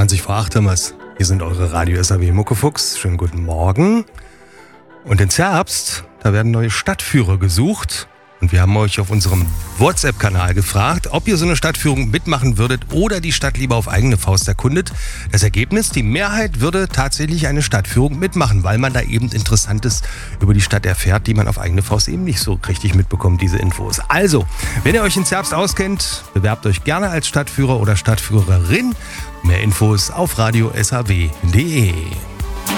20 vor 8 haben wir's. Hier sind eure Radio SAW Muckefuchs. Schönen guten Morgen. Und in Zerbst, da werden neue Stadtführer gesucht. Und wir haben euch auf unserem WhatsApp-Kanal gefragt, ob ihr so eine Stadtführung mitmachen würdet oder die Stadt lieber auf eigene Faust erkundet. Das Ergebnis, die Mehrheit würde tatsächlich eine Stadtführung mitmachen, weil man da eben Interessantes über die Stadt erfährt, die man auf eigene Faust eben nicht so richtig mitbekommt, diese Infos. Also, wenn ihr euch in Zerbst auskennt, bewerbt euch gerne als Stadtführer oder Stadtführerin. Mehr Infos auf radiosaw.de.